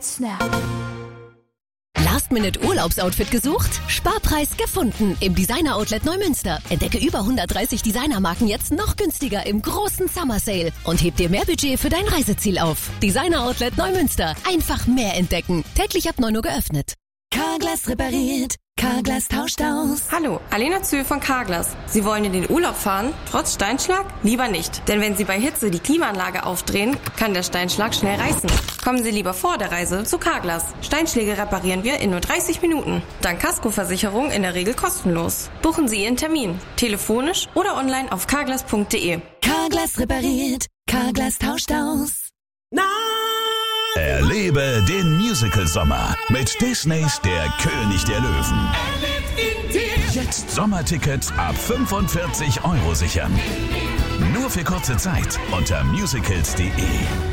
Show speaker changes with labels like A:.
A: Snap.
B: Last-Minute-Urlaubsoutfit gesucht? Sparpreis gefunden im Designer-Outlet Neumünster. Entdecke über 130 Designermarken jetzt noch günstiger im großen Summer Sale und heb dir mehr Budget für dein Reiseziel auf. Designer-Outlet Neumünster. Einfach mehr entdecken. Täglich ab 9 Uhr geöffnet.
C: Carglass repariert. Carglass tauscht aus.
D: Hallo, Alena Zühl von Carglass. Sie wollen in den Urlaub fahren, trotz Steinschlag? Lieber nicht. Denn wenn Sie bei Hitze die Klimaanlage aufdrehen, kann der Steinschlag schnell reißen. Kommen Sie lieber vor der Reise zu Carglass. Steinschläge reparieren wir in nur 30 Minuten. Dank Kaskoversicherung in der Regel kostenlos. Buchen Sie Ihren Termin. Telefonisch oder online auf carglass.de.
C: Carglass repariert. Carglass tauscht aus.
E: Erlebe den Musical-Sommer mit Disneys Der König der Löwen. Jetzt Sommertickets ab 45 € sichern. Nur für kurze Zeit unter musicals.de.